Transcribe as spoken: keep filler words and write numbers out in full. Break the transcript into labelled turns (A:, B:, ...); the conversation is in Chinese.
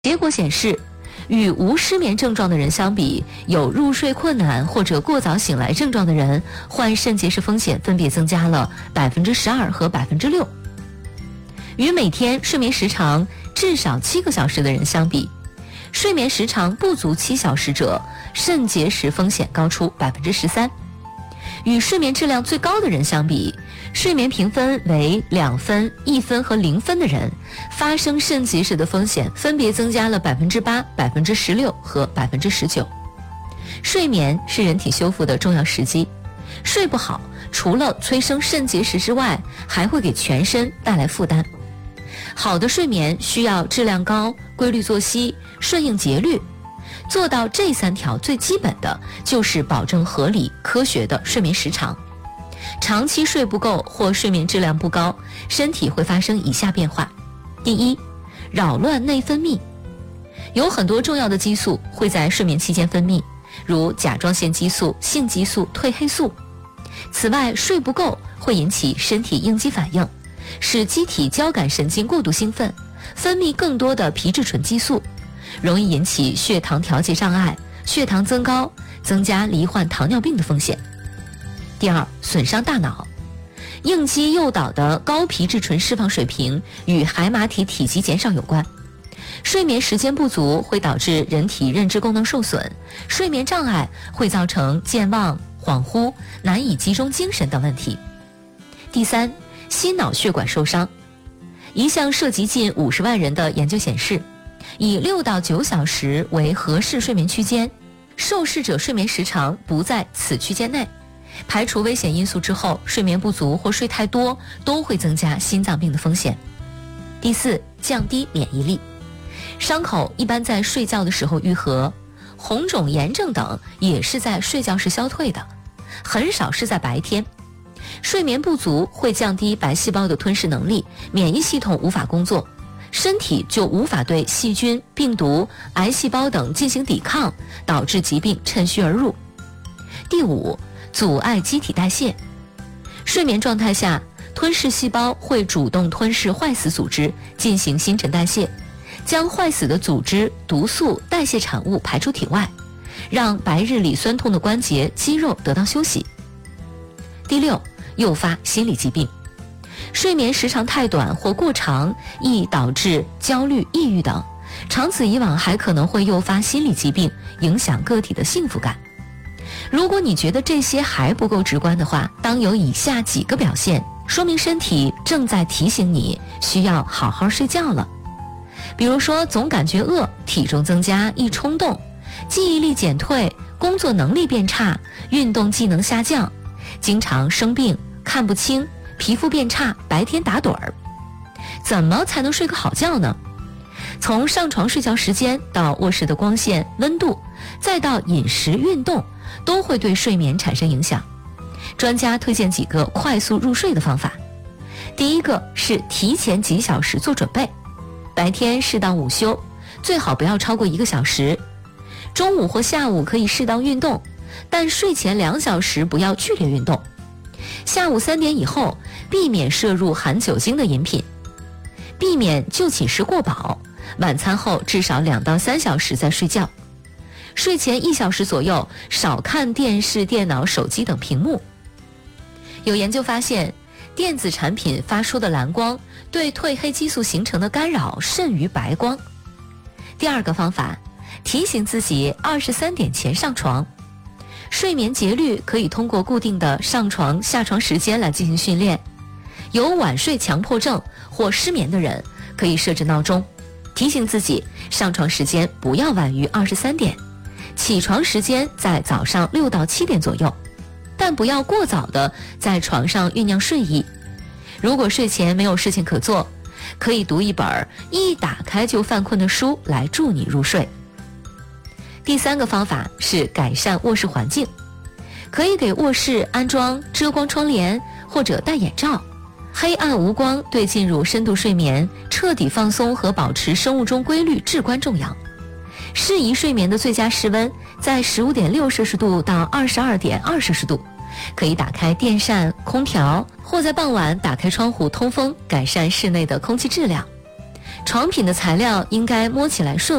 A: 结果显示，与无失眠症状的人相比，有入睡困难或者过早醒来症状的人，患肾结石风险分别增加了百分之十二和百分之六。与每天睡眠时长至少七个小时的人相比，睡眠时长不足七小时者，肾结石风险高出百分之十三。与睡眠质量最高的人相比，睡眠评分为两分、一分和零分的人，发生肾结石的风险分别增加了百分之八、百分之十六和百分之十九。睡眠是人体修复的重要时机，睡不好，除了催生肾结石之外，还会给全身带来负担。好的睡眠需要质量高、规律作息、顺应节律。做到这三条最基本的就是保证合理科学的睡眠时长。长期睡不够或睡眠质量不高，身体会发生以下变化。第一，扰乱内分泌。有很多重要的激素会在睡眠期间分泌，如甲状腺激素、性激素、褪黑素。此外，睡不够会引起身体应激反应，使机体交感神经过度兴奋，分泌更多的皮质醇激素，容易引起血糖调节障碍、血糖增高，增加罹患糖尿病的风险。第二，损伤大脑。应激诱导的高皮质醇释放水平与海马体体积减少有关。睡眠时间不足会导致人体认知功能受损，睡眠障碍会造成健忘、恍惚、难以集中精神等问题。第三，心脑血管受伤。一项涉及近五十万人的研究显示，以六到九小时为合适睡眠区间，受试者睡眠时长不在此区间内。排除危险因素之后，睡眠不足或睡太多都会增加心脏病的风险。第四，降低免疫力。伤口一般在睡觉的时候愈合，红肿、炎症等也是在睡觉时消退的，很少是在白天。睡眠不足会降低白细胞的吞噬能力，免疫系统无法工作，身体就无法对细菌、病毒、癌细胞等进行抵抗，导致疾病趁虚而入。第五，阻碍机体代谢。睡眠状态下，吞噬细胞会主动吞噬坏死组织，进行新陈代谢，将坏死的组织、毒素、代谢产物排出体外，让白日里酸痛的关节、肌肉得到休息。第六，诱发心理疾病。睡眠时长太短或过长，易导致焦虑、抑郁等，长此以往还可能会诱发心理疾病，影响个体的幸福感。如果你觉得这些还不够直观的话，当有以下几个表现，说明身体正在提醒你需要好好睡觉了。比如说，总感觉饿、体重增加、易冲动、记忆力减退、工作能力变差、运动技能下降、经常生病、看不清、皮肤变差、白天打盹儿。怎么才能睡个好觉呢？从上床睡觉时间到卧室的光线、温度，再到饮食、运动，都会对睡眠产生影响。专家推荐几个快速入睡的方法。第一个是提前几小时做准备，白天适当午休，最好不要超过一个小时。中午或下午可以适当运动，但睡前两小时不要剧烈运动。下午三点以后，避免摄入含酒精的饮品，避免就寝时过饱，晚餐后至少两到三小时再睡觉。睡前一小时左右，少看电视、电脑、手机等屏幕。有研究发现，电子产品发出的蓝光对褪黑激素形成的干扰甚于白光。第二个方法，提醒自己二十三点前上床。睡眠节律可以通过固定的上床下床时间来进行训练。有晚睡强迫症或失眠的人，可以设置闹钟，提醒自己上床时间不要晚于二十三点，起床时间在早上六到七点左右，但不要过早的在床上酝酿睡意。如果睡前没有事情可做，可以读一本一打开就犯困的书来助你入睡。第三个方法是改善卧室环境，可以给卧室安装遮光窗帘或者戴眼罩。黑暗无光对进入深度睡眠、彻底放松和保持生物钟规律至关重要。适宜睡眠的最佳室温在十五点六摄氏度到二十二点二摄氏度，可以打开电扇、空调，或在傍晚打开窗户通风，改善室内的空气质量。 床品的材料应该摸起来顺